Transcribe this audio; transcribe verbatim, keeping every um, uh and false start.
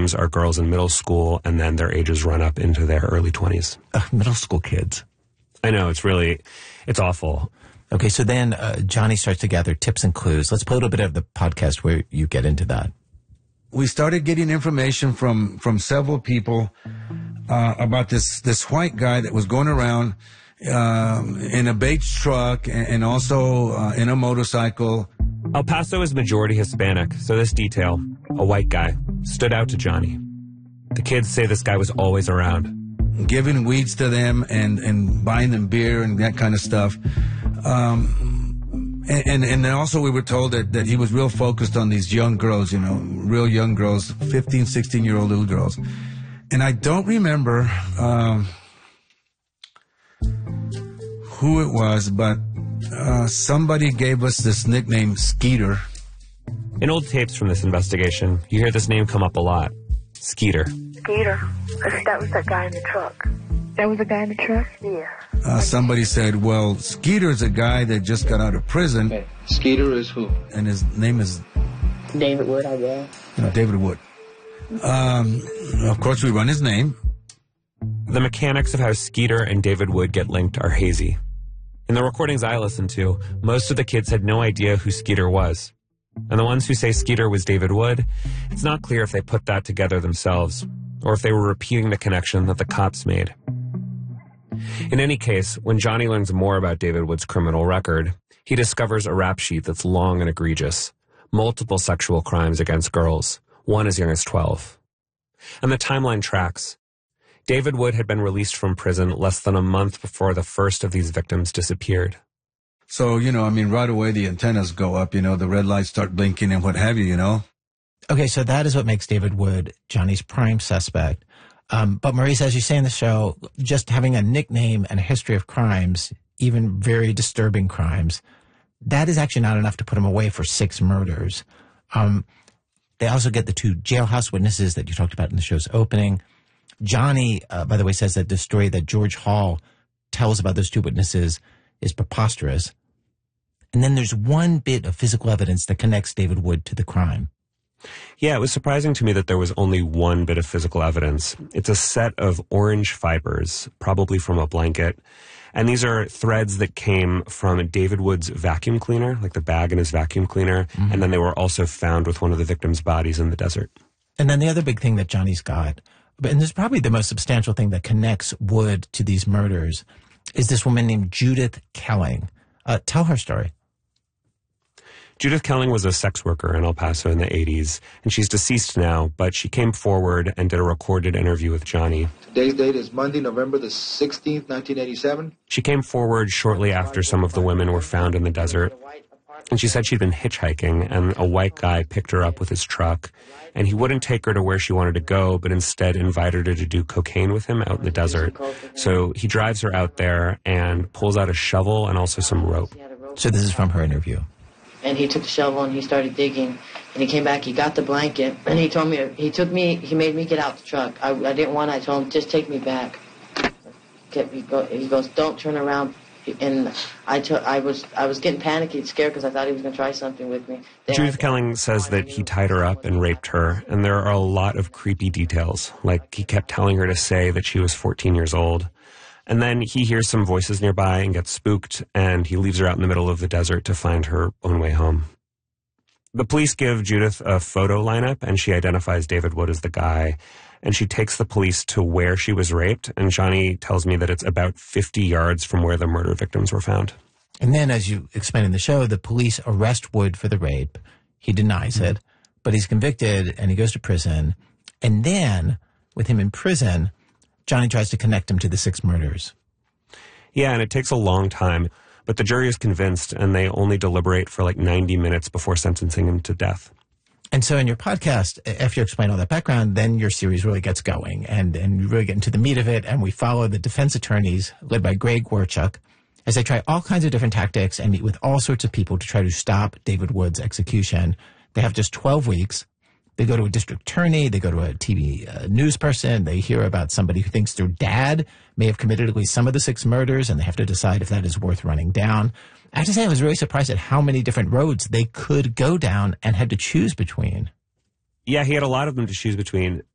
victims are girls in middle school, and then their ages run up into their early twenties. Uh, middle school kids. I know, it's really, it's awful. Okay, so then uh, Johnny starts to gather tips and clues. Let's play a little bit of the podcast where you get into that. We started getting information from, from several people uh, about this, this white guy that was going around um, in a Bates truck and, and also uh, in a motorcycle. El Paso is majority Hispanic, so this detail, a white guy, stood out to Johnny. The kids say this guy was always around. Giving weeds to them and, and buying them beer and that kind of stuff. Um, and, and, and then also we were told that, that he was real focused on these young girls, you know, real young girls, fifteen, sixteen-year-old little girls. And I don't remember um, who it was, but uh, somebody gave us this nickname, Skeeter. In old tapes from this investigation, you hear this name come up a lot. Skeeter. Skeeter. That was that guy in the truck. That was the guy in the truck? Yeah. Uh, somebody said, well, Skeeter's a guy that just got out of prison. Hey, Skeeter is who? And his name is... David Wood, I guess. Uh, David Wood. Um, of course, we run his name. The mechanics of how Skeeter and David Wood get linked are hazy. In the recordings I listened to, most of the kids had no idea who Skeeter was. And the ones who say Skeeter was David Wood, it's not clear if they put that together themselves, or if they were repeating the connection that the cops made. In any case, when Johnny learns more about David Wood's criminal record, he discovers a rap sheet that's long and egregious. Multiple sexual crimes against girls, one as young as twelve. And the timeline tracks. David Wood had been released from prison less than a month before the first of these victims disappeared. So, you know, I mean, right away the antennas go up, you know, the red lights start blinking and what have you, you know. Okay, so that is what makes David Wood Johnny's prime suspect. Um, but Maurice, as you say in the show, just having a nickname and a history of crimes, even very disturbing crimes, that is actually not enough to put him away for six murders. Um, they also get the two jailhouse witnesses that you talked about in the show's opening. Johnny, uh, by the way, says that the story that George Hall tells about those two witnesses is preposterous. And then there's one bit of physical evidence that connects David Wood to the crime. Yeah, it was surprising to me that there was only one bit of physical evidence. It's a set of orange fibers, probably from a blanket. And these are threads that came from David Wood's vacuum cleaner, like the bag in his vacuum cleaner. Mm-hmm. And then they were also found with one of the victims' bodies in the desert. And then the other big thing that Johnny's got, and this is probably the most substantial thing that connects Wood to these murders, is this woman named Judith Kelling. Uh, tell her story. Judith Kelling was a sex worker in El Paso in the eighties, and she's deceased now, but she came forward and did a recorded interview with Johnny. Today's date is Monday, November the sixteenth, nineteen eighty-seven. She came forward shortly after some of the women were found in the desert, and she said she'd been hitchhiking, and a white guy picked her up with his truck, and he wouldn't take her to where she wanted to go, but instead invited her to do cocaine with him out in the desert. So he drives her out there and pulls out a shovel and also some rope. So this is from her interview. And he took the shovel and he started digging. And he came back, he got the blanket, and he told me, he took me, he made me get out the truck. I, I didn't want to, I told him, just take me back. Get, he, go, he goes, don't turn around. And I, took, I was I was getting panicky and scared because I thought he was going to try something with me. Then Judith Kelling says that he tied her up and raped her, and there are a lot of creepy details. Like, he kept telling her to say that she was fourteen years old. And then he hears some voices nearby and gets spooked, and he leaves her out in the middle of the desert to find her own way home. The police give Judith a photo lineup, and she identifies David Wood as the guy. And she takes the police to where she was raped, and Johnny tells me that it's about fifty yards from where the murder victims were found. And then, as you explain in the show, the police arrest Wood for the rape. He denies mm-hmm. it, but he's convicted, and he goes to prison. And then, with him in prison, Johnny tries to connect him to the six murders. Yeah, and it takes a long time, but the jury is convinced, and they only deliberate for like ninety minutes before sentencing him to death. And so in your podcast, after you explain all that background, then your series really gets going, and, and you really get into the meat of it, and we follow the defense attorneys, led by Greg Warchuk, as they try all kinds of different tactics and meet with all sorts of people to try to stop David Wood's execution. They have just twelve weeks. They go to a district attorney, they go to a T V uh, news person, they hear about somebody who thinks their dad may have committed at least some of the six murders, and they have to decide if that is worth running down. I have to say, I was really surprised at how many different roads they could go down and had to choose between. Yeah, he had a lot of them to choose between.